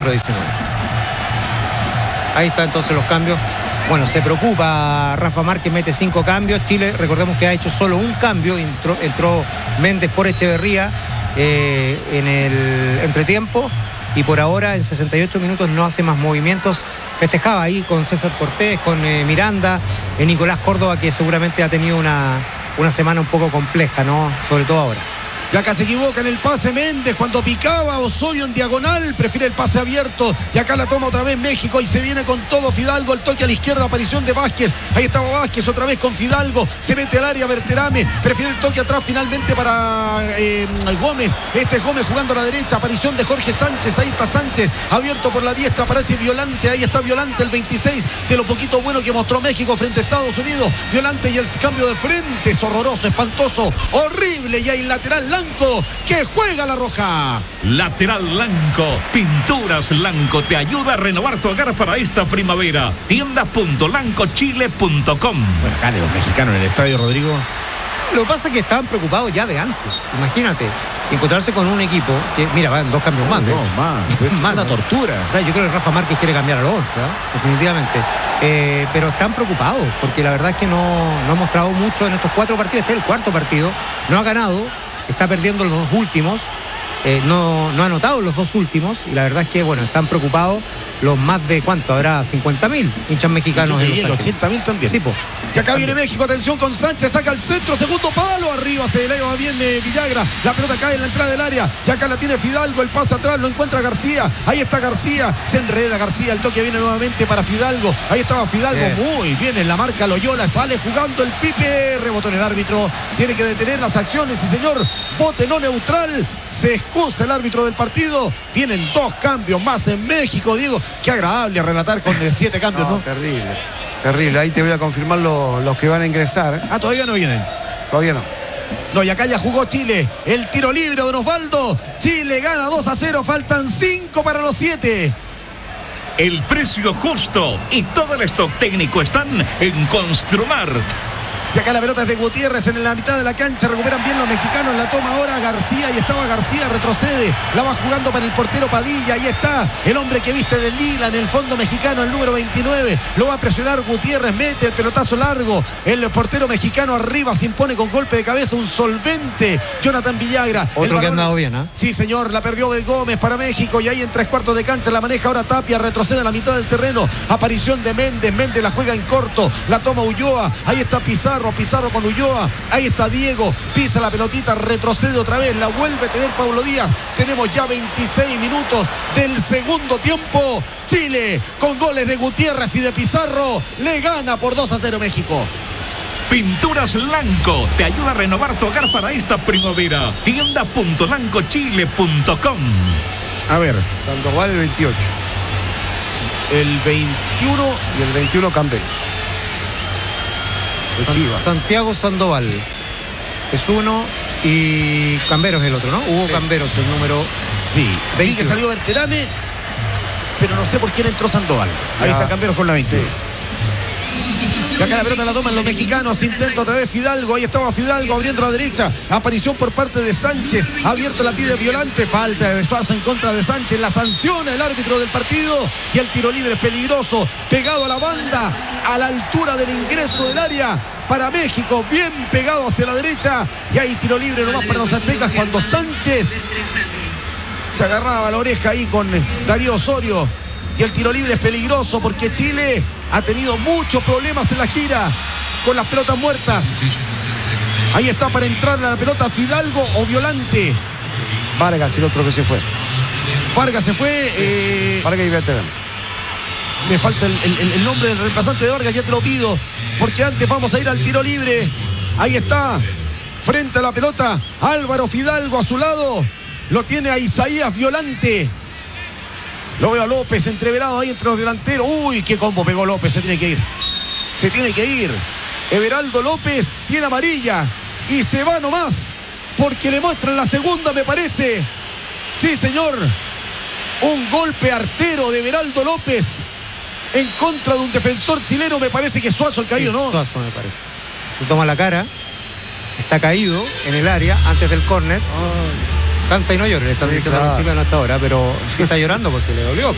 siglo XIX. Ahí está entonces los cambios. Bueno, se preocupa Rafa Márquez, mete 5 cambios. Chile, recordemos que ha hecho solo un cambio, entró Méndez por Echeverría en el entretiempo, y por ahora en 68 minutos no hace más movimientos. Festejaba ahí con César Cortés, con Miranda, Nicolás Córdoba, que seguramente ha tenido una semana un poco compleja, ¿no? Sobre todo ahora. Y acá se equivoca en el pase Méndez cuando picaba Osorio en diagonal, prefiere el pase abierto, y acá la toma otra vez México y se viene con todo Fidalgo, el toque a la izquierda, aparición de Vázquez, ahí estaba Vázquez otra vez con Fidalgo, se mete al área Berterame, prefiere el toque atrás finalmente para Gómez, este es Gómez jugando a la derecha, aparición de Jorge Sánchez, ahí está Sánchez, abierto por la diestra, aparece Violante, ahí está Violante, el 26, de lo poquito bueno que mostró México frente a Estados Unidos, Violante, y el cambio de frente es horroroso, espantoso, horrible, y hay lateral Lanco, que juega la roja. Lateral Lanco, Pinturas Lanco te ayuda a renovar tu hogar para esta primavera. Tienda.lancochile.com. Bueno, acá los mexicanos en el estadio, Rodrigo. Lo que pasa es que estaban preocupados ya de antes. Imagínate, encontrarse con un equipo que, mira, van 2 cambios más. Más una tortura. O sea, yo creo que Rafa Márquez quiere cambiar al 11, definitivamente. Pero están preocupados, porque la verdad es que no ha mostrado mucho en estos 4 partidos. Este es el 4º partido, no ha ganado, está perdiendo los 2 últimos, no ha anotado los 2 últimos, y la verdad es que, bueno, están preocupados los más de, ¿cuánto? Habrá 50.000 hinchas mexicanos. Y 80.000 también. Sí, po. Y acá viene México, atención con Sánchez, saca el centro, segundo palo, arriba se eleva bien Villagra, la pelota cae en la entrada del área, y acá la tiene Fidalgo, el pase atrás, lo encuentra García, ahí está García, se enreda García, el toque viene nuevamente para Fidalgo, ahí estaba Fidalgo, muy bien en la marca Loyola, sale jugando el Pipe, rebotó en el árbitro, tiene que detener las acciones, sí señor, bote no neutral, se excusa el árbitro del partido, vienen 2 cambios más en México, Diego, qué agradable relatar con 7 cambios, ¿no? Terrible, ahí te voy a confirmar los que van a ingresar. Ah, todavía no vienen. Todavía no. No, y acá ya jugó Chile. El tiro libre de Osvaldo. Chile gana 2-0. Faltan 5 para los 7. El precio justo y todo el stock técnico están en Construmart. Y acá la pelota es de Gutiérrez en la mitad de la cancha. Recuperan bien los mexicanos. La toma ahora García. Y estaba García. Retrocede. La va jugando para el portero Padilla. Ahí está el hombre que viste de lila en el fondo mexicano. El número 29. Lo va a presionar Gutiérrez. Mete el pelotazo largo. El portero mexicano arriba se impone con golpe de cabeza. Un solvente. Jonathan Villagra. Otro que ha andado bien, ¿eh? Sí, señor. La perdió Gómez para México. Y ahí en 3/4 de cancha la maneja ahora Tapia. Retrocede a la mitad del terreno. Aparición de Méndez. Méndez la juega en corto. La toma Ulloa. Ahí está Pizarro con Ulloa, ahí está Diego, pisa la pelotita, retrocede otra vez, la vuelve a tener Paulo Díaz. Tenemos ya 26 minutos del segundo tiempo. Chile, con goles de Gutiérrez y de Pizarro, le gana por 2-0 México. Pinturas Lanco te ayuda a renovar tu hogar para esta primavera. Tienda.lancochile.com. A ver, Sandoval el 28. El 21 y el 21 Camberos. Santiago Sandoval es uno y Camberos el otro, ¿no? Hugo Camberos el número. Sí, 20 que salió Berterame, pero no sé por quién entró Sandoval. Ahí está Camberos con la 20. Sí. Y acá la pelota la toman los mexicanos, intenta otra vez Fidalgo, ahí estaba Fidalgo abriendo la derecha, aparición por parte de Sánchez, abierto la pide Violante, falta de Suazo en contra de Sánchez, la sanciona el árbitro del partido, y el tiro libre es peligroso, pegado a la banda, a la altura del ingreso del área, para México, bien pegado hacia la derecha, y hay tiro libre nomás para los aztecas cuando Sánchez se agarraba la oreja ahí con Darío Osorio. Y el tiro libre es peligroso porque Chile ha tenido muchos problemas en la gira con las pelotas muertas. Ahí está para entrar la pelota Fidalgo o Violante. Vargas, el otro que se fue. Vargas se fue. Vargas y Berterame. Me falta el nombre del reemplazante de Vargas, ya te lo pido. Porque antes vamos a ir al tiro libre. Ahí está. Frente a la pelota. Álvaro Fidalgo a su lado. Lo tiene a Isaías Violante. Lo veo a López entreverado ahí entre los delanteros. Uy, qué combo pegó López. Se tiene que ir. Se tiene que ir. Everaldo López tiene amarilla. Y se va nomás. Porque le muestran la segunda, me parece. Sí, señor. Un golpe artero de Everaldo López en contra de un defensor chileno. Me parece que es Suazo el caído, ¿no? Suazo, me parece. Se toma la cara. Está caído en el área antes del córner. Canta y no llore, le están diciendo a los chilenos hasta ahora, pero sí está llorando porque le dolió.